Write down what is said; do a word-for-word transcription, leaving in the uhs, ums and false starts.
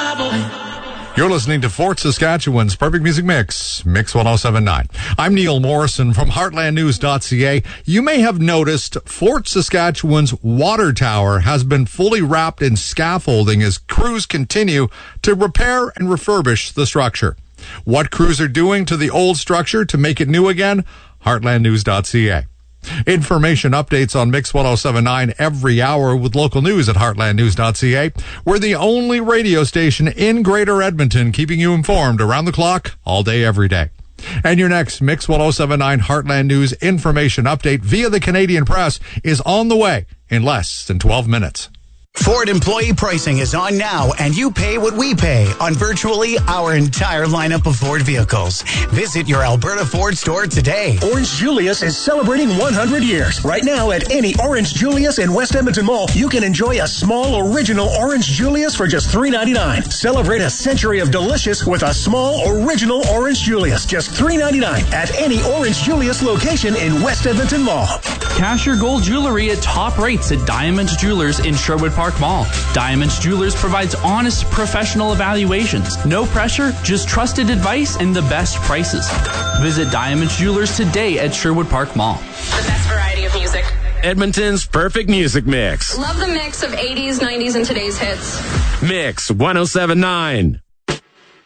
You're listening to Fort Saskatchewan's Perfect Music Mix, Mix one oh seven point nine. I'm Neil Morrison from heartland news dot c a. You may have noticed Fort Saskatchewan's water tower has been fully wrapped in scaffolding as crews continue to repair and refurbish the structure. What crews are doing to the old structure to make it new again? heartland news dot c a. Information updates on Mix one oh seven point nine every hour with local news at heartland news dot c a. We're the only radio station in Greater Edmonton keeping you informed around the clock, all day, every day. And your next Mix one oh seven point nine Heartland News information update via the Canadian Press is on the way in less than twelve minutes. Ford employee pricing is on now, and you pay what we pay on virtually our entire lineup of Ford vehicles. Visit your Alberta Ford store today. Orange Julius is celebrating one hundred years. Right now at any Orange Julius in West Edmonton Mall, you can enjoy a small original Orange Julius for just three ninety-nine. Celebrate a century of delicious with a small original Orange Julius, just three ninety-nine at any Orange Julius location in West Edmonton Mall. Cash your gold jewelry at top rates at Diamonds Jewelers in Sherwood Park Mall. Diamonds Jewelers provides honest, professional evaluations. No pressure, just trusted advice and the best prices. Visit Diamonds Jewelers today at Sherwood Park Mall. The best variety of music. Edmonton's perfect music mix. Love the mix of eighties, nineties, and today's hits. Mix one oh seven point nine.